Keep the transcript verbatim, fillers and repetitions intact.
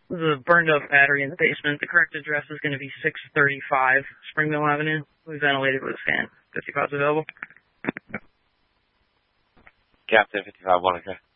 There's a burned up battery in the basement. The correct address is going to be six thirty-five Springville Avenue. We ventilated with a fan. fifty-five's available. Captain fifty-five, one, okay.